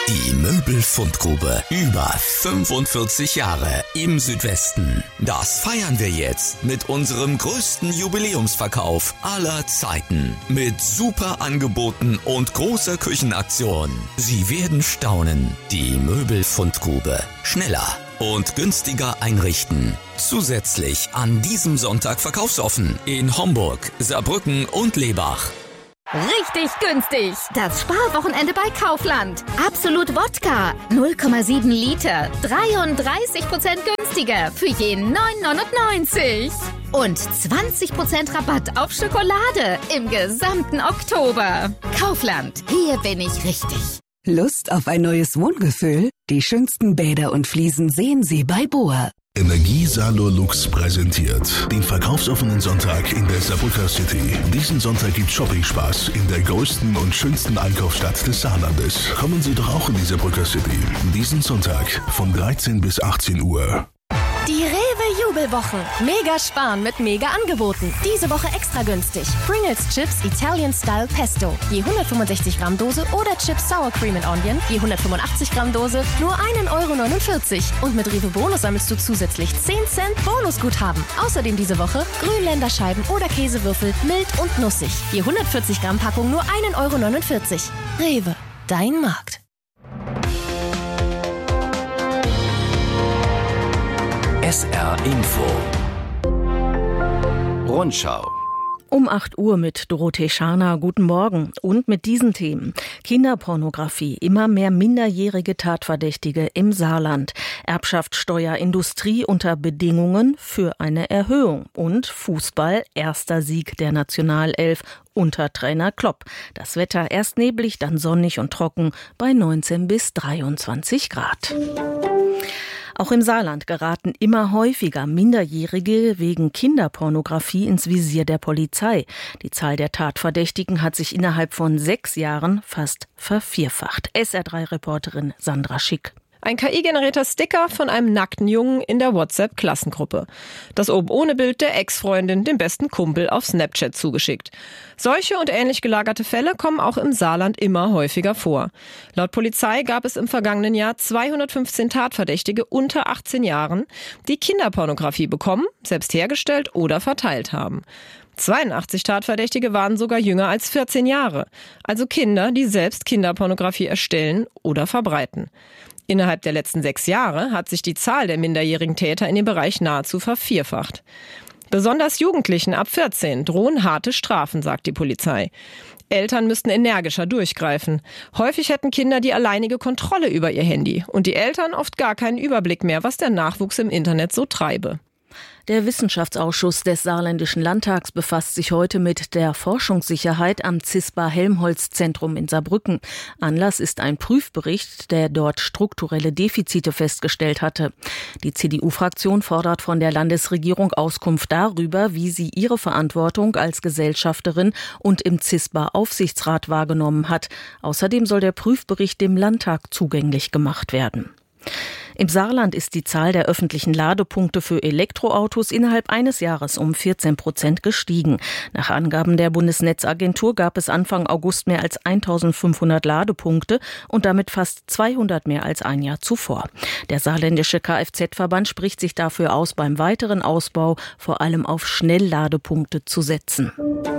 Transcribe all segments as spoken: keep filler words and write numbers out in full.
Die Möbelfundgrube. Über fünfundvierzig Jahre im Südwesten. Das feiern wir jetzt mit unserem größten Jubiläumsverkauf aller Zeiten. Mit super Angeboten und großer Küchenaktion. Sie werden staunen. Die Möbelfundgrube. Schneller und günstiger einrichten. Zusätzlich an diesem Sonntag verkaufsoffen in Homburg, Saarbrücken und Lebach. Richtig günstig. Das Sparwochenende bei Kaufland. Absolut Wodka. null Komma sieben Liter. dreiunddreißig Prozent günstiger für je neun neunundneunzig. Und zwanzig Prozent Rabatt auf Schokolade im gesamten Oktober. Kaufland. Hier bin ich richtig. Lust auf ein neues Wohngefühl? Die schönsten Bäder und Fliesen sehen Sie bei Boa. Energie Salolux präsentiert den verkaufsoffenen Sonntag in der Saarbrücker City. Diesen Sonntag gibt Shopping-Spaß in der größten und schönsten Einkaufsstadt des Saarlandes. Kommen Sie doch auch in die Saarbrücker City. Diesen Sonntag von dreizehn bis achtzehn Uhr. Die Rewe-Jubelwochen. Mega sparen mit Mega-Angeboten. Diese Woche extra günstig. Pringles Chips Italian Style Pesto. Je hundertfünfundsechzig Gramm Dose oder Chips Sour Cream and Onion. Je hundertfünfundachtzig Gramm Dose. Nur ein Euro neunundvierzig. Und mit Rewe Bonus sammelst du zusätzlich zehn Cent Bonusguthaben. Außerdem diese Woche Grünländerscheiben oder Käsewürfel. Mild und nussig. Je hundertvierzig Gramm Packung nur ein Euro neunundvierzig. Rewe. Dein Markt. S R Info. Rundschau. Um acht Uhr mit Dorothee Scharner. Guten Morgen. Und mit diesen Themen. Kinderpornografie, immer mehr minderjährige Tatverdächtige im Saarland. Erbschaftssteuer, Industrie unter Bedingungen für eine Erhöhung. Und Fußball, erster Sieg der Nationalelf unter Trainer Klopp. Das Wetter erst neblig, dann sonnig und trocken bei neunzehn bis dreiundzwanzig Grad. Auch im Saarland geraten immer häufiger Minderjährige wegen Kinderpornografie ins Visier der Polizei. Die Zahl der Tatverdächtigen hat sich innerhalb von sechs Jahren fast vervierfacht. S R drei Reporterin Sandra Schick. Ein K I-generierter Sticker von einem nackten Jungen in der WhatsApp-Klassengruppe. Das oben ohne Bild der Ex-Freundin dem besten Kumpel auf Snapchat zugeschickt. Solche und ähnlich gelagerte Fälle kommen auch im Saarland immer häufiger vor. Laut Polizei gab es im vergangenen Jahr zweihundertfünfzehn Tatverdächtige unter achtzehn Jahren, die Kinderpornografie bekommen, selbst hergestellt oder verteilt haben. zweiundachtzig Tatverdächtige waren sogar jünger als vierzehn Jahre, also Kinder, die selbst Kinderpornografie erstellen oder verbreiten. Innerhalb der letzten sechs Jahre hat sich die Zahl der minderjährigen Täter in dem Bereich nahezu vervierfacht. Besonders Jugendlichen ab vierzehn drohen harte Strafen, sagt die Polizei. Eltern müssten energischer durchgreifen. Häufig hätten Kinder die alleinige Kontrolle über ihr Handy und die Eltern oft gar keinen Überblick mehr, was der Nachwuchs im Internet so treibe. Der Wissenschaftsausschuss des Saarländischen Landtags befasst sich heute mit der Forschungssicherheit am CISPA-Helmholtz-Zentrum in Saarbrücken. Anlass ist ein Prüfbericht, der dort strukturelle Defizite festgestellt hatte. Die C D U-Fraktion fordert von der Landesregierung Auskunft darüber, wie sie ihre Verantwortung als Gesellschafterin und im CISPA-Aufsichtsrat wahrgenommen hat. Außerdem soll der Prüfbericht dem Landtag zugänglich gemacht werden. Im Saarland ist die Zahl der öffentlichen Ladepunkte für Elektroautos innerhalb eines Jahres um vierzehn Prozent gestiegen. Nach Angaben der Bundesnetzagentur gab es Anfang August mehr als eintausendfünfhundert Ladepunkte und damit fast zweihundert mehr als ein Jahr zuvor. Der saarländische Kfz-Verband spricht sich dafür aus, beim weiteren Ausbau vor allem auf Schnellladepunkte zu setzen.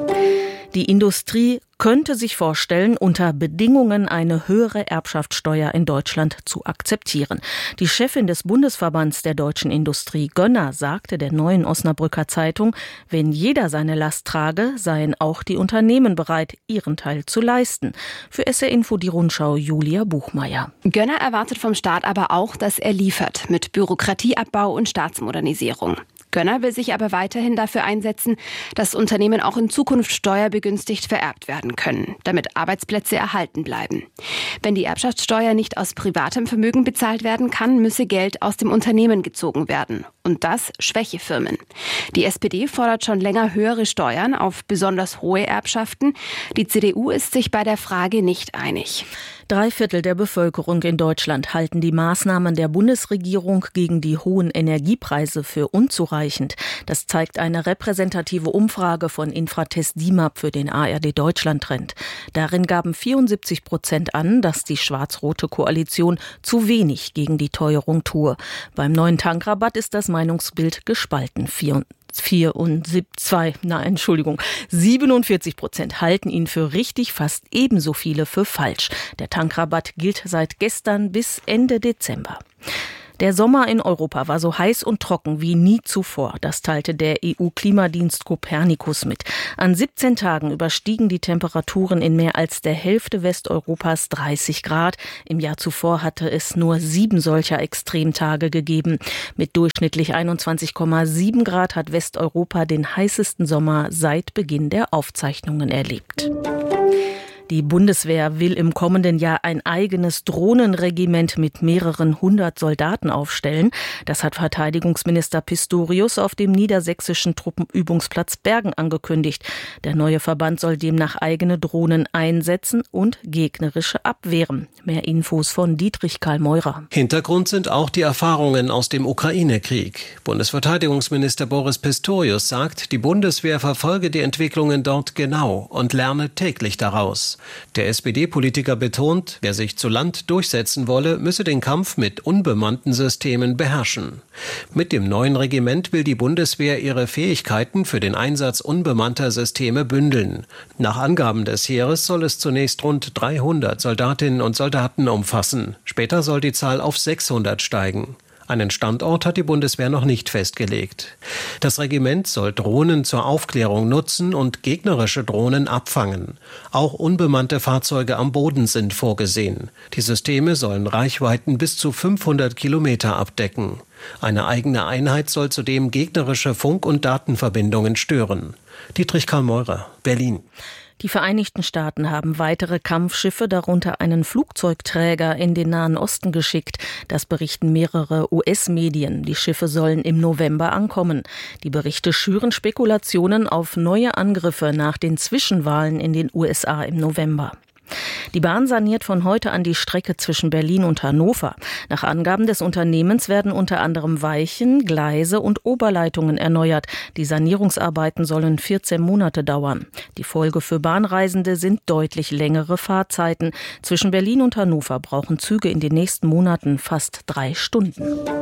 Die Industrie könnte sich vorstellen, unter Bedingungen eine höhere Erbschaftssteuer in Deutschland zu akzeptieren. Die Chefin des Bundesverbands der deutschen Industrie, Gönner, sagte der Neuen Osnabrücker Zeitung, wenn jeder seine Last trage, seien auch die Unternehmen bereit, ihren Teil zu leisten. Für S R Info die Rundschau Julia Buchmeier. Gönner erwartet vom Staat aber auch, dass er liefert mit Bürokratieabbau und Staatsmodernisierung. Gönner will sich aber weiterhin dafür einsetzen, dass Unternehmen auch in Zukunft steuerbegünstigt vererbt werden können, damit Arbeitsplätze erhalten bleiben. Wenn die Erbschaftssteuer nicht aus privatem Vermögen bezahlt werden kann, müsse Geld aus dem Unternehmen gezogen werden. Und das Schwächefirmen. Die S P D fordert schon länger höhere Steuern auf besonders hohe Erbschaften. Die C D U ist sich bei der Frage nicht einig. Drei Viertel der Bevölkerung in Deutschland halten die Maßnahmen der Bundesregierung gegen die hohen Energiepreise für unzureichend. Das zeigt eine repräsentative Umfrage von Infratest D I M A P für den A R D Deutschland Trend. Darin gaben vierundsiebzig Prozent an, dass die schwarz-rote Koalition zu wenig gegen die Teuerung tue. Beim neuen Tankrabatt ist das Meinungsbild gespalten. vierundsiebzig, nein, Entschuldigung, siebenundvierzig Prozent halten ihn für richtig, fast ebenso viele für falsch. Der Tankrabatt gilt seit gestern bis Ende Dezember. Der Sommer in Europa war so heiß und trocken wie nie zuvor. Das teilte der E U-Klimadienst Copernicus mit. An siebzehn Tagen überstiegen die Temperaturen in mehr als der Hälfte Westeuropas dreißig Grad. Im Jahr zuvor hatte es nur sieben solcher Extremtage gegeben. Mit durchschnittlich einundzwanzig Komma sieben Grad hat Westeuropa den heißesten Sommer seit Beginn der Aufzeichnungen erlebt. Die Bundeswehr will im kommenden Jahr ein eigenes Drohnenregiment mit mehreren hundert Soldaten aufstellen. Das hat Verteidigungsminister Pistorius auf dem niedersächsischen Truppenübungsplatz Bergen angekündigt. Der neue Verband soll demnach eigene Drohnen einsetzen und gegnerische abwehren. Mehr Infos von Dietrich Karl Meurer. Hintergrund sind auch die Erfahrungen aus dem Ukraine-Krieg. Bundesverteidigungsminister Boris Pistorius sagt, die Bundeswehr verfolge die Entwicklungen dort genau und lerne täglich daraus. Der S P D-Politiker betont, wer sich zu Land durchsetzen wolle, müsse den Kampf mit unbemannten Systemen beherrschen. Mit dem neuen Regiment will die Bundeswehr ihre Fähigkeiten für den Einsatz unbemannter Systeme bündeln. Nach Angaben des Heeres soll es zunächst rund dreihundert Soldatinnen und Soldaten umfassen. Später soll die Zahl auf sechshundert steigen. Einen Standort hat die Bundeswehr noch nicht festgelegt. Das Regiment soll Drohnen zur Aufklärung nutzen und gegnerische Drohnen abfangen. Auch unbemannte Fahrzeuge am Boden sind vorgesehen. Die Systeme sollen Reichweiten bis zu fünfhundert Kilometer abdecken. Eine eigene Einheit soll zudem gegnerische Funk- und Datenverbindungen stören. Dietrich Karl Meurer, Berlin. Die Vereinigten Staaten haben weitere Kampfschiffe, darunter einen Flugzeugträger, in den Nahen Osten geschickt. Das berichten mehrere U S-Medien. Die Schiffe sollen im November ankommen. Die Berichte schüren Spekulationen auf neue Angriffe nach den Zwischenwahlen in den U S A im November. Die Bahn saniert von heute an die Strecke zwischen Berlin und Hannover. Nach Angaben des Unternehmens werden unter anderem Weichen, Gleise und Oberleitungen erneuert. Die Sanierungsarbeiten sollen vierzehn Monate dauern. Die Folge für Bahnreisende sind deutlich längere Fahrzeiten. Zwischen Berlin und Hannover brauchen Züge in den nächsten Monaten fast drei Stunden.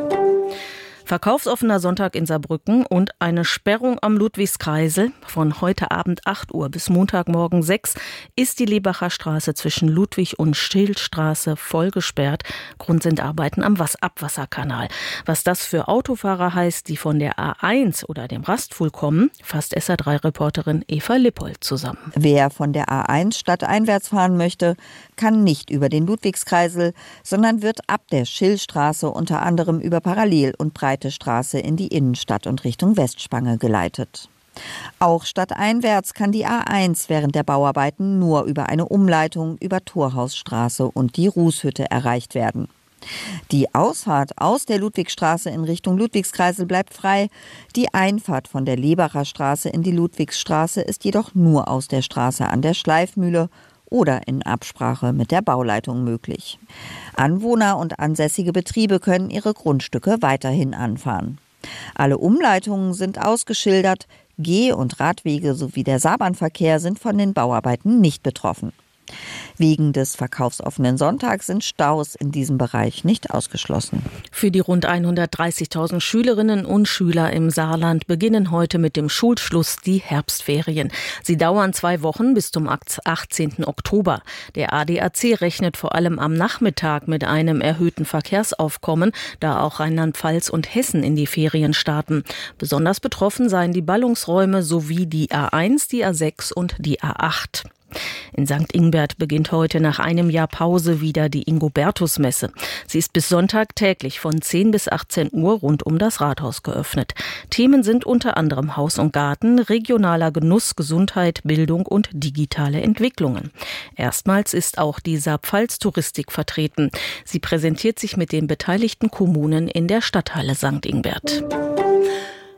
Verkaufsoffener Sonntag in Saarbrücken und eine Sperrung am Ludwigskreisel. Von heute Abend acht Uhr bis Montagmorgen sechs ist die Lebacher Straße zwischen Ludwig- und Schildstraße voll gesperrt. Grund sind Arbeiten am Abwasserkanal. Was das für Autofahrer heißt, die von der A eins oder dem Rastfuhl kommen, fasst S R drei Reporterin Eva Lippold zusammen. Wer von der A eins stadteinwärts fahren möchte, kann nicht über den Ludwigskreisel, sondern wird ab der Schildstraße unter anderem über Parallel- und Breite Straße in die Innenstadt und Richtung Westspange geleitet. Auch stadteinwärts kann die A eins während der Bauarbeiten nur über eine Umleitung über Torhausstraße und die Rußhütte erreicht werden. Die Ausfahrt aus der Ludwigstraße in Richtung Ludwigskreisel bleibt frei. Die Einfahrt von der Lebacher Straße in die Ludwigsstraße ist jedoch nur aus der Straße an der Schleifmühle oder in Absprache mit der Bauleitung möglich. Anwohner und ansässige Betriebe können ihre Grundstücke weiterhin anfahren. Alle Umleitungen sind ausgeschildert, Geh- und Radwege sowie der Saarbahnverkehr sind von den Bauarbeiten nicht betroffen. Wegen des verkaufsoffenen Sonntags sind Staus in diesem Bereich nicht ausgeschlossen. Für die rund hundertdreißigtausend Schülerinnen und Schüler im Saarland beginnen heute mit dem Schulschluss die Herbstferien. Sie dauern zwei Wochen bis zum achtzehnten Oktober. Der A D A C rechnet vor allem am Nachmittag mit einem erhöhten Verkehrsaufkommen, da auch Rheinland-Pfalz und Hessen in die Ferien starten. Besonders betroffen seien die Ballungsräume sowie die A eins, die A sechs und die A acht. In Sankt Ingbert beginnt heute nach einem Jahr Pause wieder die Ingobertusmesse. Sie ist bis Sonntag täglich von zehn bis achtzehn Uhr rund um das Rathaus geöffnet. Themen sind unter anderem Haus und Garten, regionaler Genuss, Gesundheit, Bildung und digitale Entwicklungen. Erstmals ist auch die Saarpfalz-Touristik vertreten. Sie präsentiert sich mit den beteiligten Kommunen in der Stadthalle Sankt Ingbert.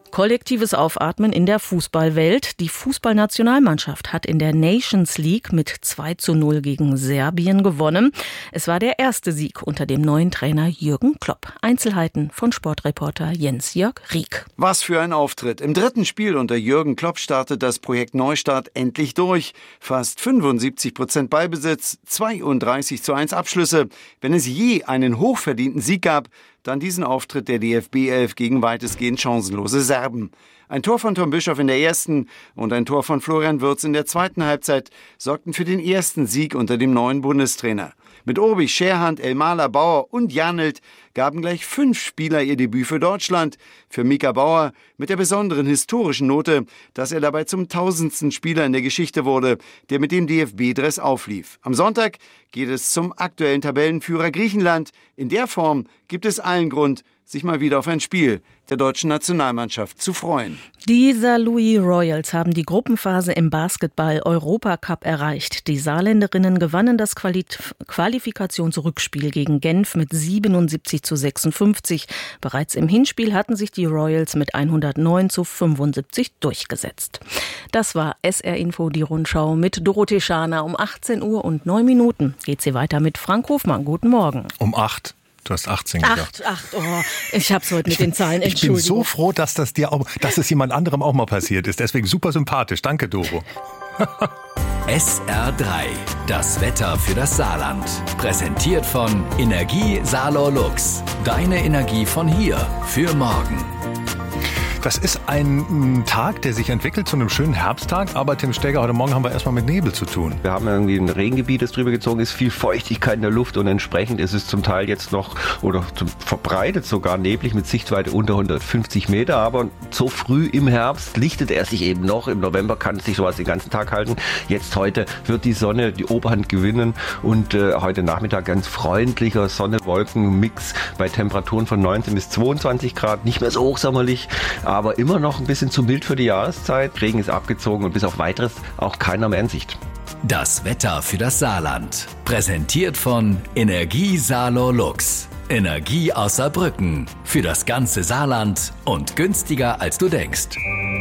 Kollektives Aufatmen in der Fußballwelt. Die Fußballnationalmannschaft hat in der Nations League mit zwei zu null gegen Serbien gewonnen. Es war der erste Sieg unter dem neuen Trainer Jürgen Klopp. Einzelheiten von Sportreporter Jens-Jörg Rieck. Was für ein Auftritt. Im dritten Spiel unter Jürgen Klopp startet das Projekt Neustart endlich durch. Fast fünfundsiebzig Prozent Ballbesitz, zweiunddreißig zu eins Abschlüsse. Wenn es je einen hochverdienten Sieg gab, dann diesen Auftritt der D F B elf gegen weitestgehend chancenlose Serben. Ein Tor von Tom Bischoff in der ersten und ein Tor von Florian Wirtz in der zweiten Halbzeit sorgten für den ersten Sieg unter dem neuen Bundestrainer. Mit Obi, Scherhand, Elmaler, Bauer und Janelt gaben gleich fünf Spieler ihr Debüt für Deutschland. Für Mika Bauer mit der besonderen historischen Note, dass er dabei zum tausendsten Spieler in der Geschichte wurde, der mit dem D F B-Dress auflief. Am Sonntag geht es zum aktuellen Tabellenführer Griechenland. In der Form gibt es allen Grund, sich mal wieder auf ein Spiel der deutschen Nationalmannschaft zu freuen. Die Saarlouis Royals haben die Gruppenphase im Basketball-Europacup erreicht. Die Saarländerinnen gewannen das Quali- Qualifikationsrückspiel gegen Genf mit siebenundsiebzig zu sechsundfünfzig. Bereits im Hinspiel hatten sich die Royals mit hundertneun zu fünfundsiebzig durchgesetzt. Das war S R Info, die Rundschau mit Dorothee Schaner. Um achtzehn Uhr und neun Minuten geht sie weiter mit Frank Hofmann. Guten Morgen. Um acht. Du hast achtzehn gesagt. Acht, acht, oh, ich hab's heute mit den Zahlen, Entschuldigung. Ich bin so froh, dass das dir auch, dass es jemand anderem auch mal passiert ist. Deswegen super sympathisch. Danke, Doro. S R drei, das Wetter für das Saarland. Präsentiert von Energie Saarlor Lux. Deine Energie von hier für morgen. Das ist ein Tag, der sich entwickelt zu einem schönen Herbsttag. Aber Tim Steger, heute Morgen haben wir erstmal mit Nebel zu tun. Wir haben irgendwie ein Regengebiet, das drüber gezogen ist, viel Feuchtigkeit in der Luft und entsprechend ist es zum Teil jetzt noch oder zum, verbreitet sogar neblig mit Sichtweite unter hundertfünfzig Meter. Aber so früh im Herbst lichtet er sich eben noch. Im November kann es sich sowas den ganzen Tag halten. Jetzt heute wird die Sonne die Oberhand gewinnen und äh, heute Nachmittag ganz freundlicher Sonne-Wolken-Mix bei Temperaturen von neunzehn bis zweiundzwanzig Grad. Nicht mehr so hochsommerlich, aber immer noch ein bisschen zu mild für die Jahreszeit. Regen ist abgezogen und bis auf Weiteres auch keiner mehr in Sicht. Das Wetter für das Saarland. Präsentiert von Energie Saarlor Lux. Energie aus Saarbrücken. Für das ganze Saarland und günstiger als du denkst.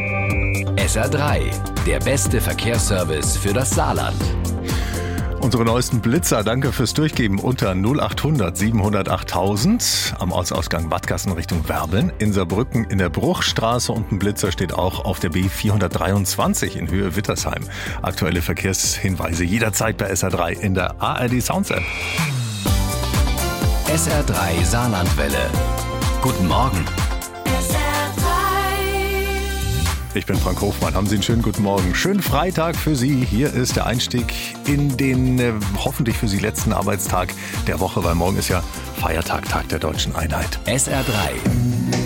S R drei. Der beste Verkehrsservice für das Saarland. Unsere neuesten Blitzer, danke fürs Durchgeben, unter null achthundert siebenhundert achttausend am Ortsausgang Wadgassen Richtung Werbeln. In Saarbrücken in der Bruchstraße und ein Blitzer steht auch auf der B vierhundertdreiundzwanzig in Höhe Wittersheim. Aktuelle Verkehrshinweise jederzeit bei S R drei in der A R D Sounds App. S R drei Saarlandwelle. Guten Morgen. Ich bin Frank Hofmann. Haben Sie einen schönen guten Morgen. Schönen Freitag für Sie. Hier ist der Einstieg in den äh, hoffentlich für Sie letzten Arbeitstag der Woche, weil morgen ist ja Feiertag, Tag der Deutschen Einheit. S R drei.